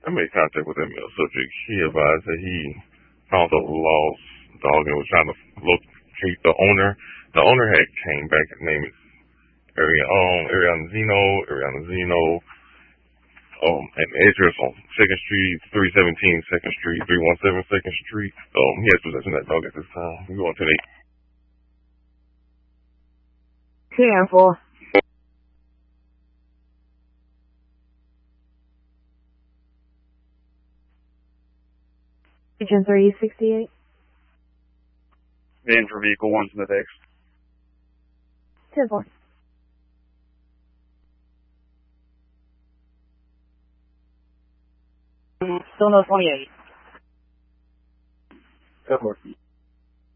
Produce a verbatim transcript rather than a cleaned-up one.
I made contact with that male subject. He advised that he found a lost dog and was trying to locate the owner. The owner had came back. His name is Ariana, um, Ariana Zeno, Ariana Zeno, um, and address on second Street, three seventeen second Street, three one seven second Street. Um, he has possession of that dog at this time. We going to the ten four. Agent three sixty-eight. Van for vehicle one to the fix. ten four. Still no twenty-eight. ten four.